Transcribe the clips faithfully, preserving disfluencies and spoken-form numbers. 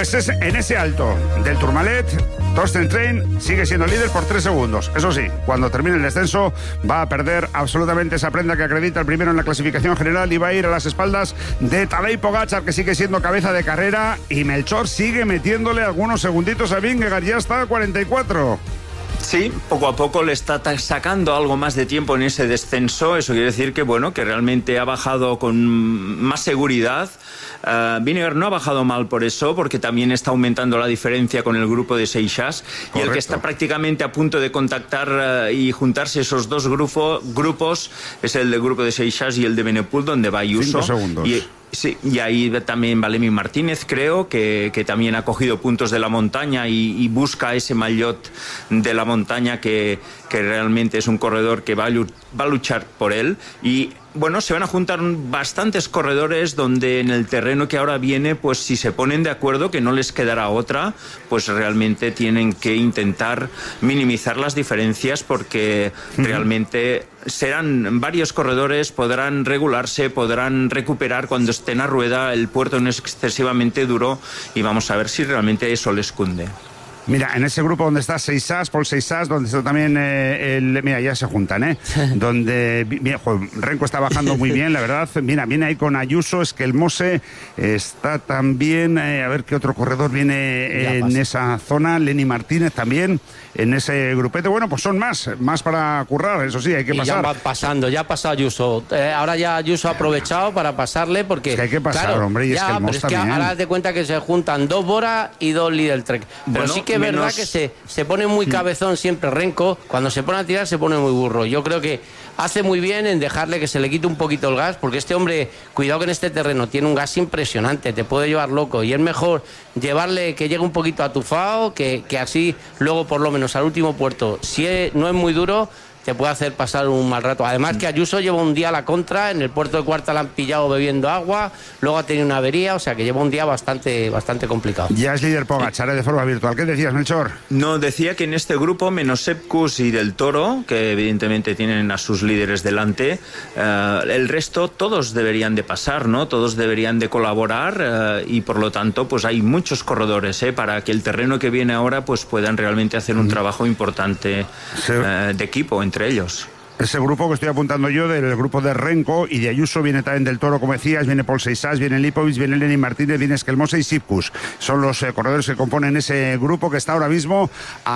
Pues es en ese alto del Tourmalet, Torsten Trein sigue siendo líder por tres segundos. Eso sí, cuando termine el descenso va a perder absolutamente esa prenda que acredita el primero en la clasificación general y va a ir a las espaldas de Tadej Pogačar, que sigue siendo cabeza de carrera, y Melchor sigue metiéndole algunos segunditos a Vingegaard, ya está a cuarenta y cuatro. Sí, poco a poco le está sacando algo más de tiempo en ese descenso. Eso quiere decir que, bueno, que realmente ha bajado con más seguridad. Uh, Vingegaard no ha bajado mal por eso, porque también está aumentando la diferencia con el grupo de Seixas. Y el que está prácticamente a punto de contactar uh, y juntarse esos dos grupo, grupos es el del grupo de Seixas y el de Evenepoel, donde va Ayuso. Cinco segundos. Y, sí, y ahí también Valemi Martínez, creo, que, que también ha cogido puntos de la montaña y, y busca ese maillot de la montaña que, que realmente es un corredor que va a, va a luchar por él. Y bueno, se van a juntar bastantes corredores donde en el terreno que ahora viene, pues si se ponen de acuerdo, que no les quedará otra, pues realmente tienen que intentar minimizar las diferencias, porque uh-huh. realmente serán varios corredores, podrán regularse, podrán recuperar cuando estén a rueda, el puerto no es excesivamente duro y vamos a ver si realmente eso les cunde. Mira, en ese grupo donde está Seixas, Paul Seixas, donde está también eh, el... Mira, ya se juntan, ¿eh? donde... Mira, joder, Renko está bajando muy bien, la verdad. Mira, viene ahí con Ayuso, es que el Mose está también... Eh, a ver qué otro corredor viene eh, en esa zona. Lenny Martínez también, en ese grupete. Bueno, pues son más, más para currar, eso sí, hay que y pasar. Ya va pasando, ya ha pasado Ayuso. Eh, ahora ya Ayuso ha aprovechado para pasarle, porque... Es que hay que pasar, claro, hombre, y ya, es que el Mose pero es que también. ahora te cuenta que se juntan dos Bora y dos Lidl Trek. Pero bueno, sí que es menos... verdad que se, se pone muy cabezón siempre Renko. Cuando se pone a tirar se pone muy burro. Yo creo que hace muy bien en dejarle que se le quite un poquito el gas, porque este hombre, cuidado que en este terreno tiene un gas impresionante, te puede llevar loco, y es mejor llevarle que llegue un poquito atufado, que, que así luego por lo menos al último puerto, si es, no es muy duro, te puede hacer pasar un mal rato. Además que Ayuso lleva un día a la contra, en el puerto de Cuarta la han pillado bebiendo agua, luego ha tenido una avería, o sea que lleva un día bastante, bastante complicado. Ya es líder Pogačar de forma virtual. ¿Qué decías, Melchor? No, decía que en este grupo, menos Sepkus y Del Toro, que evidentemente tienen a sus líderes delante, uh, el resto todos deberían de pasar, ¿no? Todos deberían de colaborar uh, y por lo tanto pues hay muchos corredores, ¿eh? Para que el terreno que viene ahora pues puedan realmente hacer un mm. trabajo importante sí. uh, de equipo entre ellos. Ese grupo que estoy apuntando yo, del grupo de Renko y de Ayuso, viene también Del Toro, como decías, viene Paul Seixas, viene Lipovic, viene Lenny Martínez, viene Esquelmose y Sipkus. Son los eh, corredores que componen ese grupo, que está ahora mismo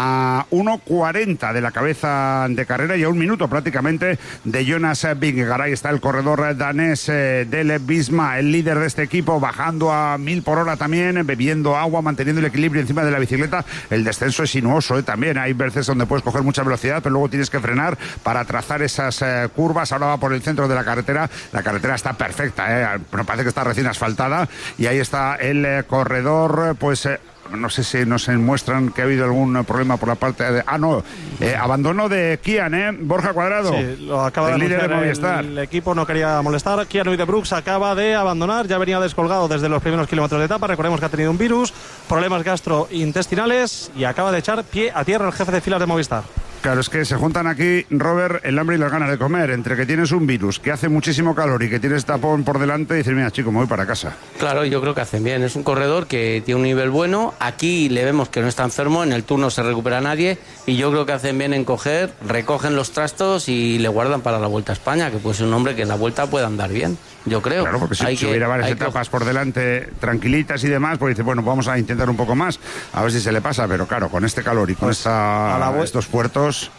a uno cuarenta de la cabeza de carrera y a un minuto prácticamente de Jonas Vingegaard. Ahí está el corredor danés eh, del Visma, el líder de este equipo, bajando a mil por hora también, bebiendo agua, manteniendo el equilibrio encima de la bicicleta. El descenso es sinuoso, eh, también hay veces donde puedes coger mucha velocidad, pero luego tienes que frenar para trazar esas eh, curvas. Ahora va por el centro de la carretera, la carretera está perfecta, eh, pero parece que está recién asfaltada, y ahí está el eh, corredor, pues eh, no sé si nos muestran que ha habido algún problema por la parte de... Ah, no, eh, abandono de Kian, ¿eh? Borja Cuadrado. Sí, lo acaba de anunciar el, el equipo, no quería molestar. Kian Uijtdebroeks acaba de abandonar, ya venía descolgado desde los primeros kilómetros de etapa. Recordemos que ha tenido un virus, problemas gastrointestinales, y acaba de echar pie a tierra el jefe de filas de Movistar. Claro, es que se juntan aquí, Robert, el hambre y las ganas de comer. Entre que tienes un virus, que hace muchísimo calor y que tienes tapón por delante, y dices, mira, chico, me voy para casa. Claro, yo creo que hacen bien. Es un corredor que tiene un nivel bueno. Aquí le vemos que no está enfermo, en el Tour no se recupera nadie, y yo creo que hacen bien en coger, recogen los trastos y le guardan para la Vuelta a España, que puede ser un hombre que en la Vuelta pueda andar bien, yo creo. Claro, porque si, hay si que, hubiera varias hay etapas que... por delante tranquilitas y demás, pues dice, bueno, vamos a intentar un poco más, a ver si se le pasa, pero claro, con este calor y con pues esta, estos puertos...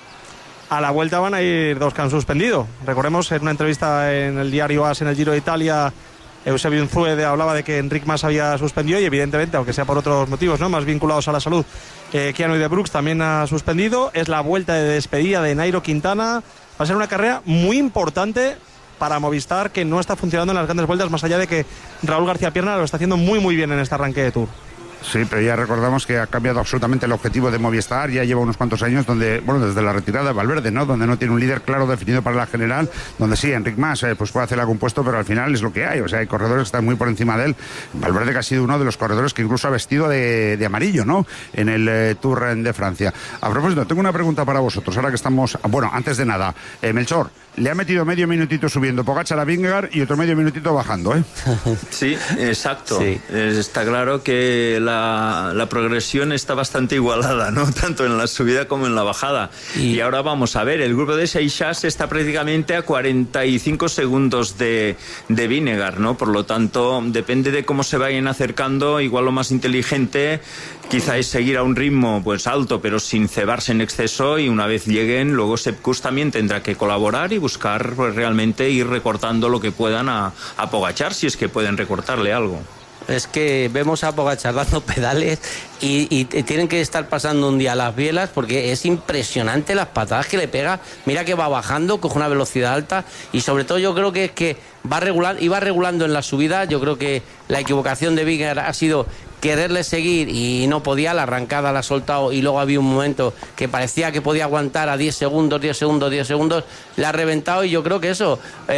A la Vuelta van a ir dos que han suspendido. Recordemos, en una entrevista en el diario AS en el Giro de Italia, Eusebio Unzué hablaba de que Enric Mas había suspendido, y evidentemente, aunque sea por otros motivos, ¿no?, más vinculados a la salud, eh, Kian Uijtdebroeks también ha suspendido. Es la vuelta de despedida de Nairo Quintana. Va a ser una carrera muy importante para Movistar, que no está funcionando en las grandes vueltas, más allá de que Raúl García Pierna lo está haciendo muy muy bien en este arranque de Tour. Sí, pero ya recordamos que ha cambiado absolutamente el objetivo de Movistar, ya lleva unos cuantos años donde, bueno, desde la retirada de Valverde, ¿no? Donde no tiene un líder claro definido para la general, donde sí, Enric Mas, eh, pues puede hacer algún puesto, pero al final es lo que hay, o sea, hay corredores que están muy por encima de él. Valverde, que ha sido uno de los corredores que incluso ha vestido de, de amarillo, ¿no? En el eh, Tour de Francia. A propósito, tengo una pregunta para vosotros, ahora que estamos, bueno, antes de nada, eh, Melchor, le ha metido medio minutito subiendo Pogačar a Vingegaard y otro medio minutito bajando, ¿eh? Sí, exacto. Sí. Está claro que la, la progresión está bastante igualada, ¿no? Tanto en la subida como en la bajada. Y, y ahora vamos a ver, el grupo de Seixas está prácticamente a cuarenta y cinco segundos de, de Vingegaard, ¿no? Por lo tanto, depende de cómo se vayan acercando, igual lo más inteligente quizá es seguir a un ritmo pues alto, pero sin cebarse en exceso, y una vez lleguen, luego Sepp Kuss también tendrá que colaborar y buscar pues, realmente ir recortando lo que puedan a, a Pogačar, si es que pueden recortarle algo. Es que vemos a Pogačar dando pedales y, y, y tienen que estar pasando un día a las bielas, porque es impresionante las patadas que le pega. Mira que va bajando, coge una velocidad alta, y sobre todo yo creo que es que va regular, iba regulando en la subida. Yo creo que la equivocación de Vingegaard ha sido quererle seguir y no podía, la arrancada la ha soltado, y luego había un momento que parecía que podía aguantar a diez segundos, diez segundos, diez segundos, la ha reventado, y yo creo que eso,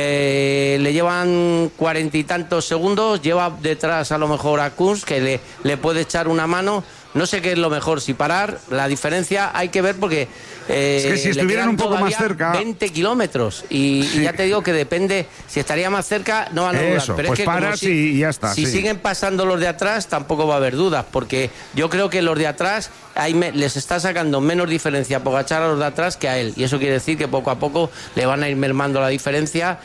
eh, le llevan cuarenta y tantos segundos, lleva detrás a lo mejor a Kuss, que le, le puede echar una mano. No sé qué es lo mejor, si parar, la diferencia hay que ver, porque eh, es que si estuvieran un poco más cerca, veinte kilómetros, y, sí. y ya te digo que depende, si estaría más cerca no van a dudar. Eso, pero pues es que paras si, y ya está. Si sí. siguen pasando los de atrás, tampoco va a haber dudas, porque yo creo que los de atrás hay me, les está sacando menos diferencia a Pogačar a los de atrás que a él, y eso quiere decir que poco a poco le van a ir mermando la diferencia.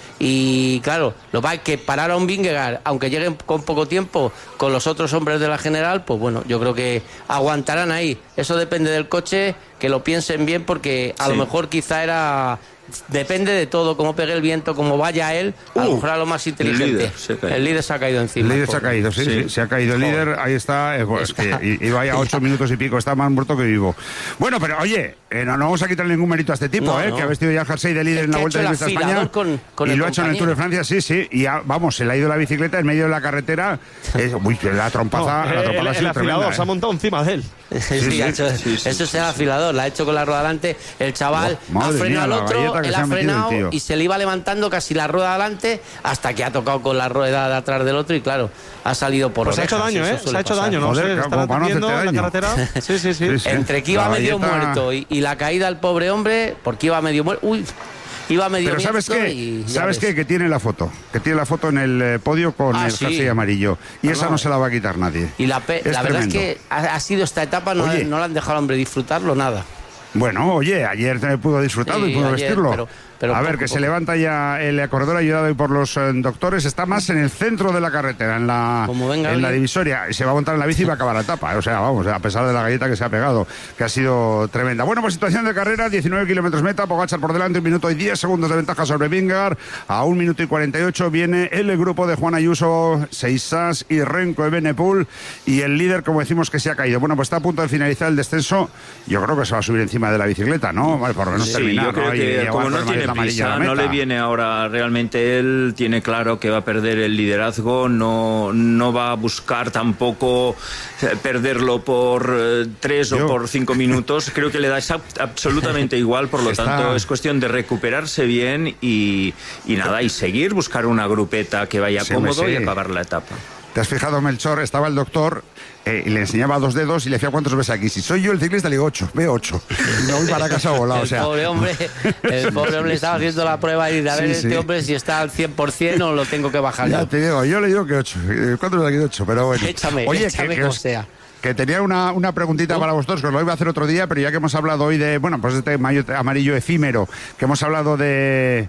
Y claro, lo va a que parar a un Vingegaard, aunque lleguen con poco tiempo con los otros hombres de la general, pues bueno, yo creo que aguantarán ahí. Eso depende del coche, que lo piensen bien, porque a sí. lo mejor quizá era... Depende de todo, cómo pegue el viento, cómo vaya él, a uh, lo mejor a lo más inteligente. El líder se, el líder se ha caído encima. El líder se ha caído, sí, sí, sí, se ha caído el líder, ahí está, eh, pues, está. Que iba ya ocho minutos y pico, está más muerto que vivo. Bueno, pero oye, eh, no, no vamos a quitarle ningún mérito a este tipo, no, eh, no. que ha vestido ya el jersey de líder es en la Vuelta de España, con, con y lo ha hecho en el Tour de Francia, sí, sí, y ya, vamos, se le ha ido la bicicleta en medio de la carretera, eh, uy, la trompaza, no, la trompaza el, ha sido el tremenda, afilador eh. se ha montado encima de él. Sí, sí, sí, hecho, sí, sí, eso es el afilador, la ha hecho con la rueda delante, el chaval oh, ha frenado al otro, él ha frenado y se le iba levantando casi la rueda adelante hasta que ha tocado con la rueda de atrás del otro, y claro, ha salido por pues orejas. Se ha hecho daño, ¿eh? Se ha hecho pasar. daño, no Joder, sé, están atendiendo en la carretera. Sí, sí, sí. sí, sí. Entre que iba la medio galleta... muerto y, y la caída del pobre hombre, porque iba medio muerto. Uy, iba medio Pero ¿sabes qué? Y ¿Sabes qué? Que tiene la foto. Que tiene la foto en el eh, podio con ah, el sí. jersey amarillo. Y no, esa no, no se la va a quitar nadie. Y la, pe- es la verdad tremendo. es que ha, ha sido esta etapa, no, no la han dejado al hombre disfrutarlo nada. Bueno, oye, ayer pudo disfrutarlo sí, y pudo ayer, vestirlo. Pero, pero a poco, ver, que poco. se levanta ya el corredor ayudado hoy por los eh, doctores. Está más en el centro de la carretera, en la, en la divisoria. Se va a montar en la bici y va a acabar la etapa. O sea, vamos, a pesar de la galleta que se ha pegado, que ha sido tremenda. Bueno, pues situación de carrera, diecinueve kilómetros meta, Pogačar por delante, un minuto y diez segundos de ventaja sobre Vingegaard. A un minuto y cuarenta y ocho viene el grupo de Juan Ayuso, Seixas y Renko Evenepoel. Y el líder, como decimos, que se ha caído. Bueno, pues está a punto de finalizar el descenso. Yo creo que se va a subir encima de la bicicleta, ¿no? Vale, por lo menos sí, terminar, yo creo ¿no? que y, y como no tiene prisa, no le viene ahora realmente, él tiene claro que va a perder el liderazgo, no, no va a buscar tampoco perderlo por eh, tres yo... o por cinco minutos, creo que le da absolutamente igual, por lo Está... tanto es cuestión de recuperarse bien y, y nada, y seguir, buscar una grupeta que vaya sí, cómodo y acabar la etapa. ¿Te has fijado, Melchor? Estaba el doctor eh, y le enseñaba dos dedos y le decía ¿cuántos ves aquí? Si soy yo el ciclista, le digo ocho, veo ocho. No voy para casa volado, o sea. El pobre hombre, el pobre hombre estaba haciendo la prueba y de a ver sí, este sí. hombre si está al cien por ciento o lo tengo que bajar ya yo. te digo, yo le digo que ocho. ¿Cuántos ves aquí? Ocho, pero bueno. Échame, Oye, échame que, que como os... sea. Que tenía una, una preguntita ¿Oh? para vosotros, que os lo iba a hacer otro día, pero ya que hemos hablado hoy de, bueno, pues este mayo amarillo efímero, que hemos hablado de...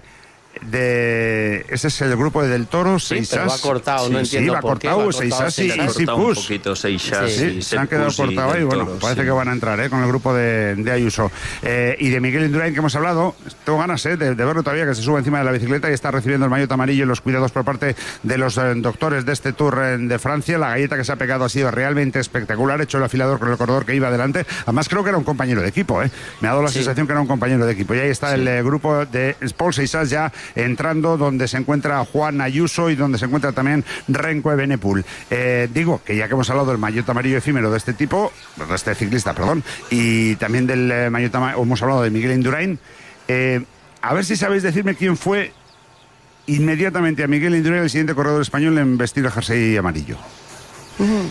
de ese es el grupo de Del Toro, sí, Seixas. Pero va cortado, no sí, entiendo sí, va por cortado, qué. Va Seixas y Sepp Kuss. Un poquito Seixas sí, y se han quedado cortados y bueno, Toro, parece sí. que van a entrar ¿eh? con el grupo de, de Ayuso. Eh, y de Miguel Indurain que hemos hablado, tengo ganas ¿eh? de, de verlo todavía, que se sube encima de la bicicleta y está recibiendo el maillot amarillo y los cuidados por parte de los eh, doctores de este Tour eh, de Francia. La galleta que se ha pegado ha sido realmente espectacular, hecho el afilador con el corredor que iba adelante. Además creo que era un compañero de equipo, ¿eh? me ha dado la sí. sensación que era un compañero de equipo. Y ahí está sí. el eh, grupo de Paul Seixas ya entrando, donde se encuentra Juan Ayuso y donde se encuentra también Renko Evenepoel. Eh, digo que ya que hemos hablado del maillot amarillo efímero de este tipo, de este ciclista, perdón, y también del eh, maillot amarillo, hemos hablado de Miguel Indurain, eh, a ver si sabéis decirme quién fue inmediatamente a Miguel Indurain el siguiente corredor español en vestir el jersey amarillo. Uh-huh.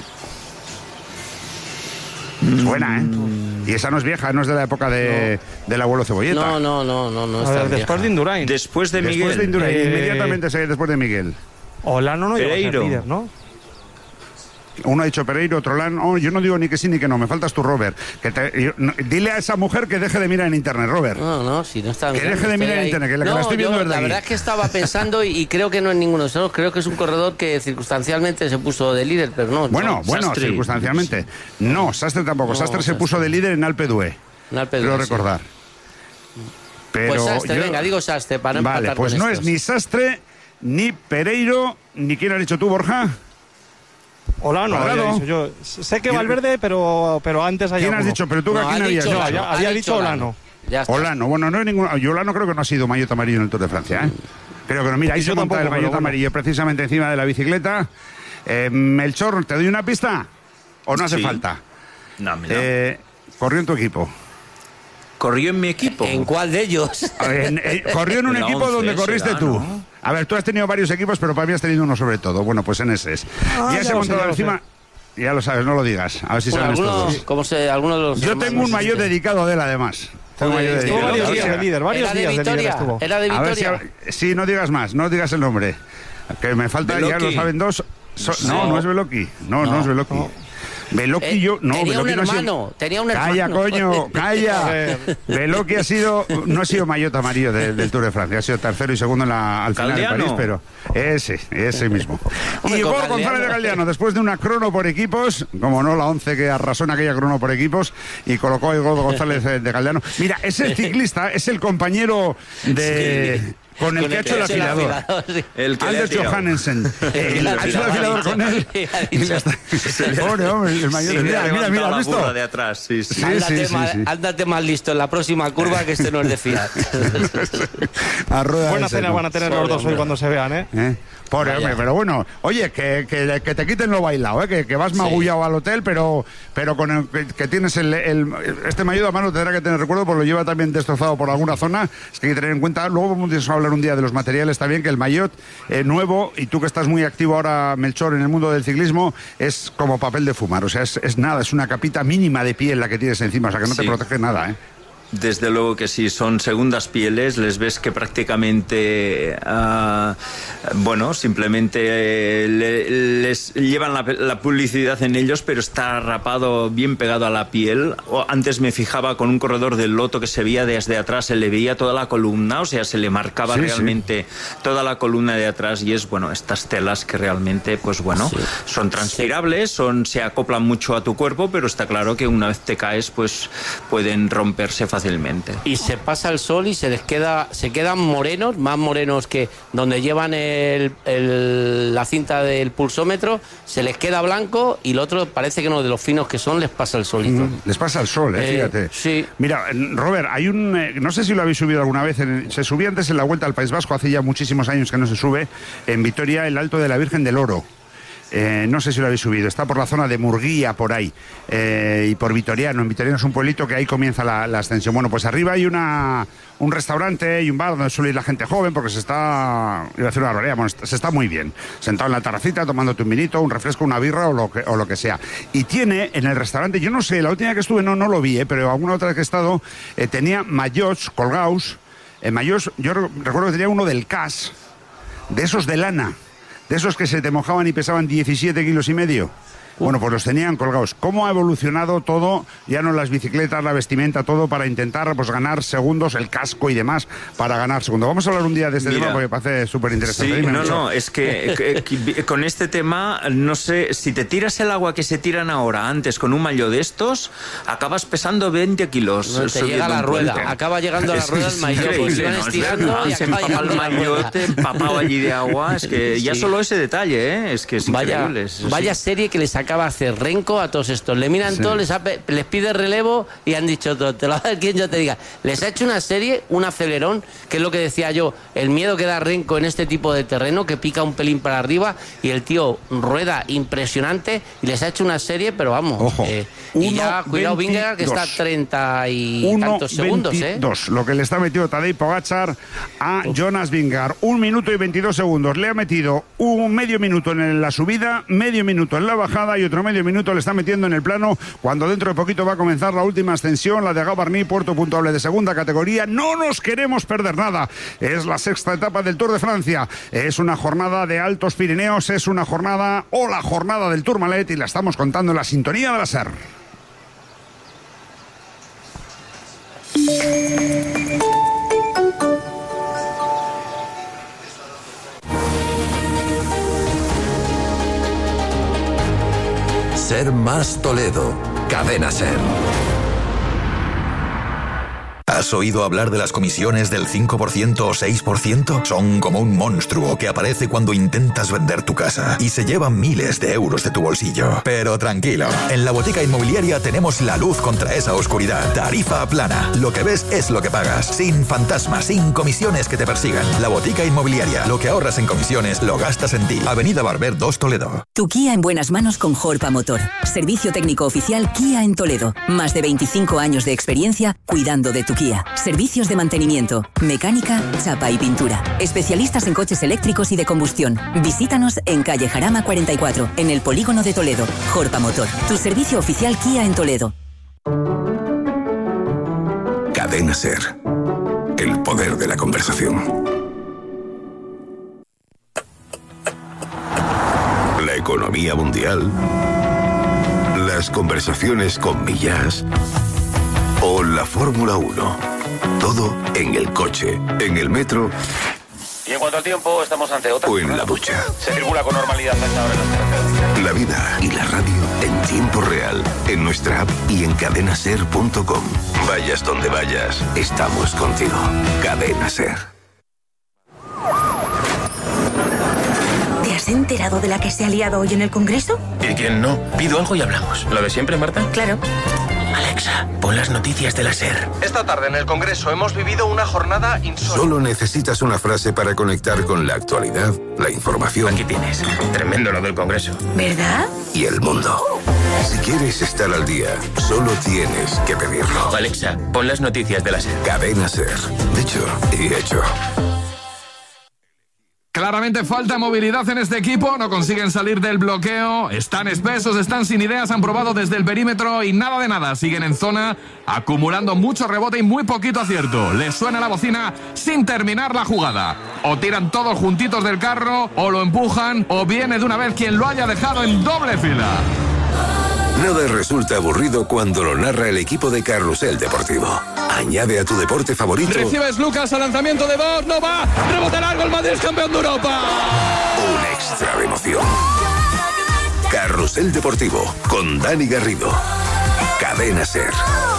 Buena, ¿eh? Y esa no es vieja, no es de la época de, no. del abuelo Cebolleta. No, no, no, no, no. A ver, después de Indurain. Después de Miguel. Después de Indurain, eh... inmediatamente se después de Miguel. Olano no llegó a ser líder, ¿no? Uno ha dicho Pereiro, otro Olano. Oh, yo no digo ni que sí ni que no, me faltas tú, Robert. Que te, yo, no, dile a esa mujer que deje de mirar en internet, Robert. No, no, si no está Que deje de mirar en internet, que, no, que la estoy viendo yo, desde La aquí. verdad es que estaba pensando y, y creo que no es ninguno de esos. Creo que es un corredor que circunstancialmente se puso de líder, pero no. Bueno, no, bueno, Sastre. circunstancialmente. No, Sastre tampoco. No, Sastre se Sastre. puso de líder en Alpe d'Huez. En Alpe d'Huez, Quiero sí. recordar. Pero pues Sastre, yo... venga, digo Sastre para no Vale, empatar pues con no estos. es ni Sastre, ni Pereiro, ni quién has dicho tú, Borja. Olano, Cuadrado. había dicho yo. Sé que Valverde, pero, pero antes hay ¿Quién has alguno. dicho? Pero tú, No, ¿a quién ha habías dicho dicho? Olano, Ya, ha había dicho Olano. Ya está. Olano, bueno, no es ninguno. Yo Olano creo que no ha sido maillot amarillo en el Tour de Francia, ¿eh? Creo que no. Mira, ahí Y se yo monta tampoco, el pero maillot bueno. amarillo precisamente encima de la bicicleta. Eh, Melchor, ¿te doy una pista? ¿O no hace Sí. falta? No, me no. Eh, corrió en tu equipo. Corrió en mi equipo. ¿En cuál de ellos? En- eh, corrió en un En la equipo once donde corriste será, tú. ¿no? A ver, tú has tenido varios equipos, pero para mí has tenido uno sobre todo. Bueno, pues en ese es. Ah, ya ya se ha lo sé, montado ya lo encima. sé. Ya lo sabes, no lo digas. A ver si Bueno, saben estos algunos, dos. ¿cómo se, algunos de los Yo hermanos, tengo un sí, maillot sí. dedicado a él, además. Tengo un maillot Estuvo Estuvo dedicado. varios A ver días si- de líder, varios Era de días de líder Vitoria. estuvo. Era de A ver si, Vitoria. sí, no digas más, no digas el nombre. Que me falta, ya Beloki. lo saben dos. So- no, No. no es Beloki. No, no, No. es Beloki. Beloki Eh, yo, no, tenía un Beloki no ha sido- hermano, tenía un Calla, hermano. coño, A calla. ver. Beloki ha sido, no ha sido maillot amarillo de- del Tour de Francia, ha sido tercero y segundo en la, al final de Galdeano. París, pero ese, ese mismo. Hombre, Y con Igor Galdeano. González de Galdeano, después de una crono por equipos, como no, la once que arrasó en aquella crono por equipos y colocó a Igor González de Galdeano. Mira, ese ciclista es el compañero de... Con el que ha hecho el afilador. sí. El que le ha Anders tirado. Johannessen. Eh, ha hecho el afilador con él. Y le está- Pobre hombre, el mayor. Sí, le Mira, ha mira, mira, levantado ¿has la visto? burra de atrás, sí, sí. Sí, ándate, sí, más, sí. ándate más listo en la próxima curva que este no es de fiar. A rueda Buena de cena seco. van a tener los Pobre dos hoy hombre. cuando se vean, ¿eh? ¿Eh? Pobre Vaya. hombre, pero bueno, oye, que, que, que te quiten lo bailado, ¿eh? que, que vas magullado al hotel, pero, pero con el que, que tienes el, el- este maillot a mano tendrá que tener recuerdo, porque lo lleva también destrozado por alguna zona. Es que hay que tener en cuenta, luego vamos a hablar un día de los materiales también, que el maillot eh, nuevo, y tú que estás muy activo ahora, Melchor, en el mundo del ciclismo, es como papel de fumar, o sea, es, es nada, es una capita mínima de piel la que tienes encima, o sea, que no te Sí. protege nada, ¿eh? Desde luego que sí, son segundas pieles, les ves que prácticamente, ah, bueno, simplemente eh, le- les llevan la, la publicidad en ellos, pero está rapado, bien pegado a la piel. O antes me fijaba con un corredor del Loto que se veía desde atrás, se le veía toda la columna, o sea, se le marcaba Sí, sí. realmente toda la columna de atrás, y es, bueno, estas telas que realmente, pues bueno, Sí. son transpirables, son, se acoplan mucho a tu cuerpo, pero está claro que una vez te caes, pues pueden romperse fácilmente. Y se pasa el sol y se les queda, se quedan morenos, más morenos que donde llevan el, el- la cinta del pulsómetro, se les queda blanco y el otro parece que no, de los finos que son, les pasa el solito. Mm, Les pasa el sol, eh, Eh, fíjate. sí. Mira, Robert, hay un. eh, no sé si lo habéis subido alguna vez. en- se subía antes en la Vuelta al País Vasco, hace ya muchísimos años que no se sube. En Vitoria, el Alto de la Virgen del Oro. Eh, no sé si lo habéis subido. Está por la zona de Murguía, por ahí. Eh, y por Vitoriano. En Vitoriano es un pueblito que ahí comienza la, la ascensión. Bueno, pues arriba hay una, un restaurante y un bar donde suele ir la gente joven porque se está. Iba a decir una barbaridad. Bueno, se está muy bien. Sentado en la terracita, tomándote un vinito, un refresco, una birra o lo que, o lo que sea. Y tiene en el restaurante, yo no sé, la última vez que estuve no, no lo vi, eh, pero alguna otra vez que he estado, eh, tenía maillots colgados. Eh, maillots, yo re- recuerdo que tenía uno del C A S, de esos de lana. De esos que se te mojaban y pesaban diecisiete kilos y medio. Bueno, pues los tenían colgados. ¿Cómo ha evolucionado todo? Ya no las bicicletas, la vestimenta, todo para intentar pues ganar segundos, el casco y demás, para ganar segundos. Vamos a hablar un día de este Mira. tema porque me parece súper interesante. Sí, no, no, es que, que- que con este tema, no sé, si te tiras el agua que se tiran ahora antes con un maillot de estos, acabas pesando veinte kilos. No, te subiendo llega a la un rueda, puente. acaba llegando a la Es- rueda es el maillot, pues increíble, iban ¿no? Es estirando verdad, y se acaba empapa el llegando a la rueda. maillot empapado allí de agua, es que ya Sí. solo ese detalle, ¿eh? Es que es Vaya, increíble. es- vaya sí. serie que le sacaron acaba de hacer Renko a todos estos. Le miran sí. todos, les, ha, les pide relevo y han dicho todo. Te lo va a dar quien yo te diga. Les ha hecho una serie, un acelerón, que es lo que decía yo, el miedo que da Renko en este tipo de terreno, que pica un pelín para arriba y el tío rueda impresionante y les ha hecho una serie, pero vamos. Ojo. Eh, y ya, cuidado, Vingegaard, que está a treinta y tantos segundos, ¿eh? Lo que le está metiendo Tadej Pogačar a Uf. Jonas Vingegaard. Un minuto y veintidós segundos. Le ha metido un medio minuto en la subida, medio minuto en la bajada y otro medio minuto le está metiendo en el plano cuando dentro de poquito va a comenzar la última ascensión, la de Gavarnie, puerto puntuable de segunda categoría. No nos queremos perder nada. Es la sexta etapa del Tour de Francia. Es una jornada de Altos Pirineos, es una jornada o la jornada del Tourmalet y la estamos contando en la sintonía de la SER. SER más Toledo, Cadena SER. ¿Has oído hablar de las comisiones del cinco por ciento o seis por ciento? Son como un monstruo que aparece cuando intentas vender tu casa y se llevan miles de euros de tu bolsillo. Pero tranquilo, en la Botica Inmobiliaria tenemos la luz contra esa oscuridad. Tarifa plana. Lo que ves es lo que pagas. Sin fantasmas, sin comisiones que te persigan. La Botica Inmobiliaria. Lo que ahorras en comisiones lo gastas en ti. Avenida Barber dos, Toledo. Tu Kia en buenas manos con Jorpa Motor. Servicio técnico oficial Kia en Toledo. Más de veinticinco años de experiencia cuidando de tu Kia. Servicios de mantenimiento, mecánica, chapa y pintura. Especialistas en coches eléctricos y de combustión. Visítanos en calle Jarama cuarenta y cuatro, en el polígono de Toledo. Jorpa Motor, tu servicio oficial Kia en Toledo. Cadena SER. El poder de la conversación. La economía mundial. Las conversaciones con Millás. O la Fórmula uno. Todo en el coche, en el metro. Y en cuanto al tiempo, estamos ante otra. O en la ducha. Se circula con normalidad hasta ahora en las carreteras. La vida y la radio en tiempo real. En nuestra app y en cadena ser punto com. Vayas donde vayas, estamos contigo. Cadena SER. ¿Te has enterado de la que se ha liado hoy en el Congreso? ¿Y quién no? Pido algo y hablamos. ¿Lo de siempre, Marta? Claro. Alexa, pon las noticias de la SER. Esta tarde en el Congreso hemos vivido una jornada insólita. Solo necesitas una frase para conectar con la actualidad, la información. Aquí tienes. Tremendo lo del Congreso. ¿Verdad? Y el mundo. Si quieres estar al día, solo tienes que pedirlo. Alexa, pon las noticias de la SER. Cadena SER. Dicho y hecho. Claramente falta movilidad en este equipo, no consiguen salir del bloqueo, están espesos, están sin ideas, han probado desde el perímetro y nada de nada, siguen en zona, acumulando mucho rebote y muy poquito acierto. Les suena la bocina sin terminar la jugada. O tiran todos juntitos del carro, o lo empujan, o viene de una vez quien lo haya dejado en doble fila. Nada resulta aburrido cuando lo narra el equipo de Carrusel Deportivo. Añade a tu deporte favorito. Recibes Lucas al lanzamiento de Bosch, no va, rebote largo, el Madrid es campeón de Europa. Un extra de emoción. Carrusel Deportivo con Dani Garrido. Cadena SER.